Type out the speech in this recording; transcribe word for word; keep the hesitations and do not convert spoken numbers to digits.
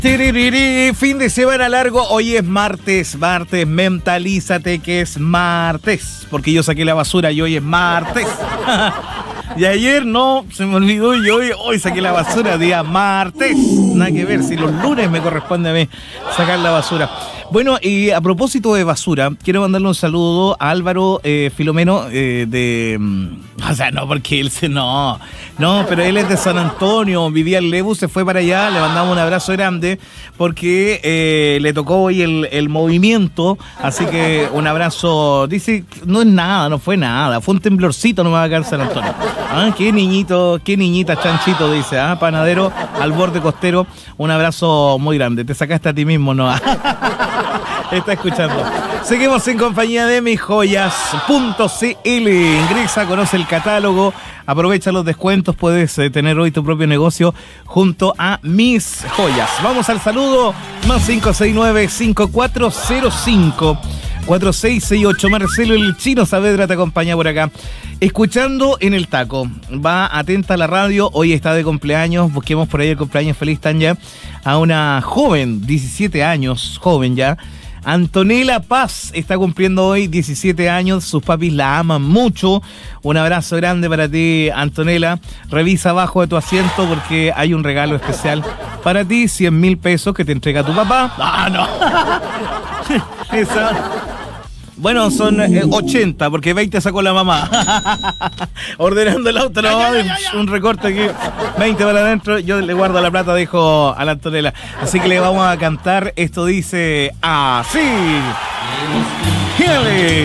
Tiririri, fin de semana largo, hoy es martes, martes, mentalízate que es martes, porque yo saqué la basura y hoy es martes. Y ayer no, se me olvidó y hoy, hoy saqué la basura, día martes. Nada que ver, si los lunes me corresponde a mí sacar la basura. Bueno, y a propósito de basura, quiero mandarle un saludo a Álvaro eh, Filomeno eh, de... O sea, no, porque él se... No, no, pero él es de San Antonio, vivía en Lebu, se fue para allá, le mandamos un abrazo grande porque eh, le tocó hoy el, el movimiento, así que un abrazo, dice, no es nada, no fue nada, fue un temblorcito nomás acá en San Antonio. Ah, qué niñito, qué niñita chanchito, dice, ah, panadero al borde costero, un abrazo muy grande, te sacaste a ti mismo, ¿no? Está escuchando. Seguimos en compañía de mis joyas punto c l. Ingresa, conoce el catálogo, aprovecha los descuentos, puedes eh, tener hoy tu propio negocio junto a Mis Joyas. Vamos al saludo, más cinco seis nueve, cinco cuatro cero cinco, cuatro seis seis ocho. Marcelo el Chino Saavedra te acompaña por acá. Escuchando en el taco, va atenta a la radio, hoy está de cumpleaños, busquemos por ahí el cumpleaños feliz, Tanya, a una joven, diecisiete años, joven ya. Antonella Paz está cumpliendo hoy diecisiete años, sus papis la aman mucho. Un abrazo grande para ti, Antonella. Revisa abajo de tu asiento porque hay un regalo especial para ti, cien mil pesos que te entrega tu papá. Ah, no. Esa... Bueno, son eh, ochenta, porque veinte sacó la mamá. Ordenando el auto, no, ya, ya, ya, ya. Un recorte aquí, veinte para adentro, yo le guardo la plata, dijo a la Antonella. Así que le vamos a cantar, esto dice así. ¡Gíale!